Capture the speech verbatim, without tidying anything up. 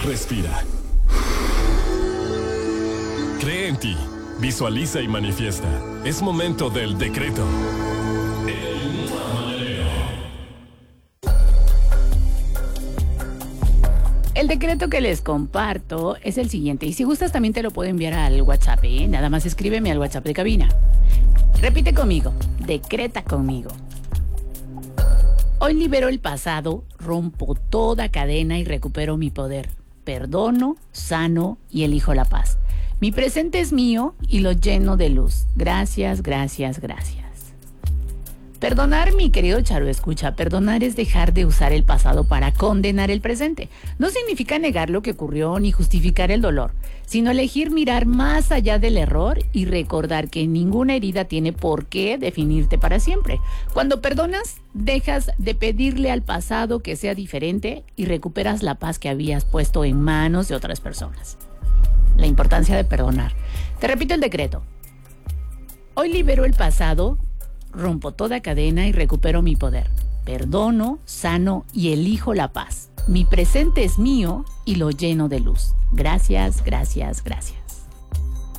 Respira. Cree en ti. Visualiza y manifiesta. Es momento del decreto. El mamadero. El decreto que les comparto es el siguiente. Y si gustas también te lo puedo enviar al WhatsApp, ¿eh? Nada más escríbeme al WhatsApp de cabina. Repite conmigo. Decreta conmigo. Hoy libero el pasado, rompo toda cadena y recupero mi poder. Perdono, sano y elijo la paz. Mi presente es mío y lo lleno de luz. Gracias, gracias, gracias. Perdonar, mi querido Charo, escucha, perdonar es dejar de usar el pasado para condenar el presente. No significa negar lo que ocurrió ni justificar el dolor, sino elegir mirar más allá del error y recordar que ninguna herida tiene por qué definirte para siempre. Cuando perdonas, dejas de pedirle al pasado que sea diferente y recuperas la paz que habías puesto en manos de otras personas. La importancia de perdonar. Te repito el decreto. Hoy libero el pasado, rompo toda cadena y recupero mi poder. Perdono, sano y elijo la paz. Mi presente es mío y lo lleno de luz. Gracias, gracias, gracias.